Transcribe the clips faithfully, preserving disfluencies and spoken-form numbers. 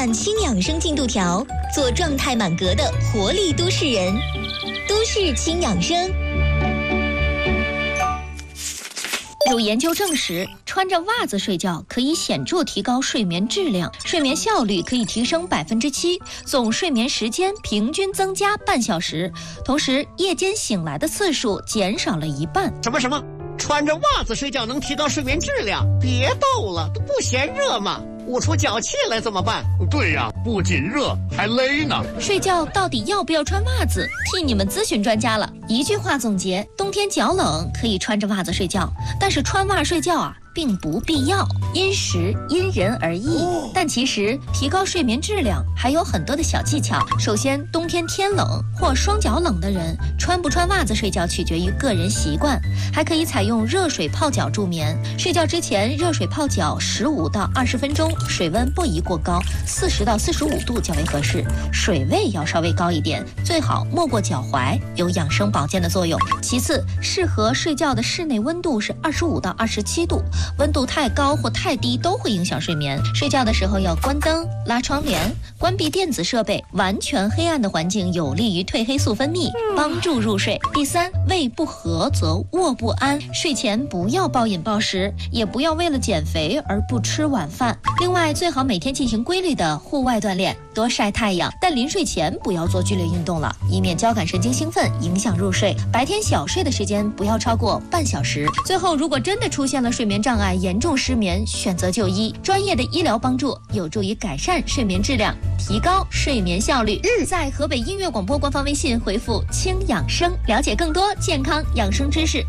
看轻养生进度条，做状态满格的活力都市人。都市轻养生。 有研究证实，穿着袜子睡觉可以显著提高睡眠质量，睡眠效率可以提升百分之七，总睡眠时间平均增加半小时，同时夜间醒来的次数减少了一半。 什么什么？穿着袜子睡觉能提高睡眠质量？别逗了，都不嫌热吗？捂出脚气来怎么办？ 对呀，不仅热还勒呢。 睡觉到底要不要穿袜子？替你们咨询专家了。一句话总结：冬天脚冷可以穿着袜子睡觉，但是穿袜睡觉啊并不必要，因时因人而异。哦、但其实提高睡眠质量还有很多的小技巧。首先，冬天天冷或双脚冷的人，穿不穿袜子睡觉取决于个人习惯，还可以采用热水泡脚助眠。睡觉之前热水泡脚十五到二十分钟，水温不宜过高，四十到四十五度较为合适，水位要稍微高一点，最好没过脚踝，有养生保健的作用。其次，适合睡觉的室内温度是二十五到二十七度。温度太高或太低都会影响睡眠，睡觉的时候要关灯、拉窗帘、关闭电子设备，完全黑暗的环境有利于褪黑素分泌，帮助入睡。第三，胃不和则卧不安，睡前不要暴饮暴食，也不要为了减肥而不吃晚饭。另外，最好每天进行规律的户外锻炼，多晒太阳，但临睡前不要做剧烈运动了，以免交感神经兴奋影响入睡。白天小睡的时间不要超过半小时。最后，如果真的出现了睡眠障碍，严重失眠，选择就医，专业的医疗帮助有助于改善睡眠质量，提高睡眠效率。日在河北音乐广播官方微信回复轻养生，了解更多健康养生知识。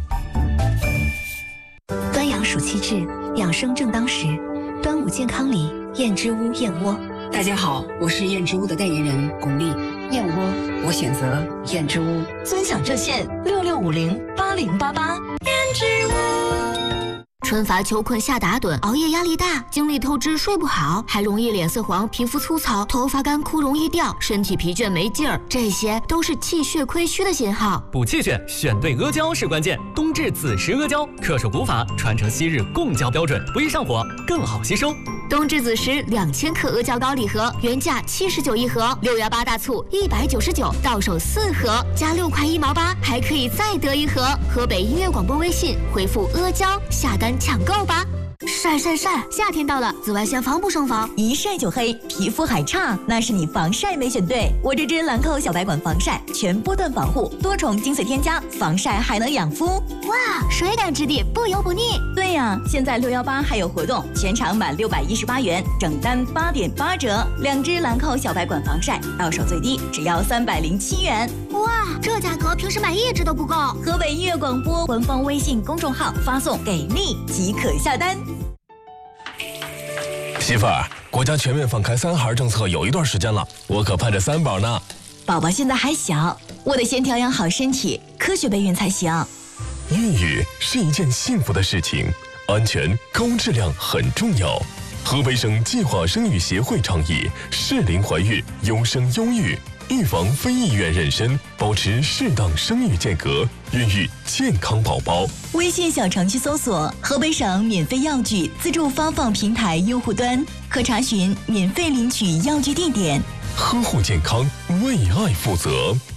端阳暑期至，养生正当时。端午健康里，燕之屋燕窝。 大家好，我是燕之屋的代言人巩俐。燕窝，我选择燕之屋。 尊享热线六六五零八零八八。燕之屋。 春乏秋困夏打盹，熬夜压力大，精力透支睡不好，还容易脸色黄、皮肤粗糙、头发干枯容易掉，身体疲倦没劲儿，这些都是气血亏虚的信号。 补气血，选对阿胶是关键。冬至子时阿胶，恪守古法，传承昔日贡胶标准，不易上火，更好吸收。 冬至子时两千克阿胶膏礼盒，原价七十九一盒，六幺八大促一百九十九，到手四盒，加六块一毛八，还可以再得一盒。河北音乐广播微信回复阿胶下单抢购吧！晒晒晒，夏天到了，紫外线防不胜防， 一晒就黑，皮肤还差，那是你防晒没选对。我这支兰蔻小白管防晒，全波段防护，多重精粹添加，防晒还能养肤。 哇，水感质地，不油不腻。 对呀，现在六幺八还有活动，全场满六百一十八元，整单八点八折。两支兰蔻小白管防晒，到手最低只要三百零七元。 哇，这价格平时买一支都不够。 河北音乐广播官方微信公众号发送给力即可下单。 媳妇儿，国家全面放开三孩政策有一段时间了，我可盼着三宝呢。 宝宝现在还小，我得先调养好身体，科学备孕才行。 孕育是一件幸福的事情，安全高质量很重要。河北省计划生育协会倡议适龄怀孕，优生优育，预防非意愿妊娠，保持适当生育间隔，孕育健康宝宝。 微信小程序搜索河北省免费药具自助发放平台用户端，可查询免费领取药具地点。 呵护健康，为爱负责。